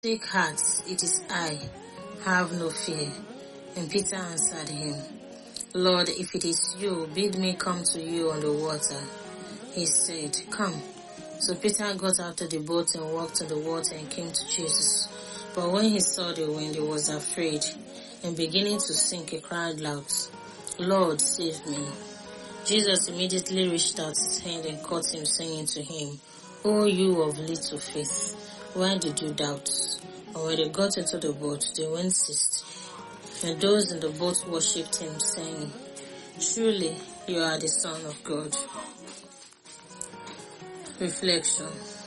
Take heart, it is I. Have no fear. And Peter answered him, Lord, if it is you, bid me come to you on the water. He said, Come. So Peter got out of the boat and walked on the water and came to Jesus. But when he saw the wind, he was afraid, and beginning to sink, he cried loud, Lord, save me. Jesus immediately reached out his hand and caught him, saying to him, O you of little faith, why did you doubt? And when they got into the boat, the wind ceased, and those in the boat worshipped him, saying, Truly you are the Son of God. Reflection.